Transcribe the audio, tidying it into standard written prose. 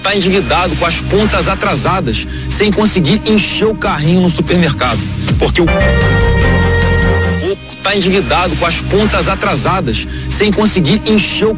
tá endividado com as contas atrasadas, sem conseguir encher o carrinho no supermercado. Porque o tá endividado com as contas atrasadas, sem conseguir encher o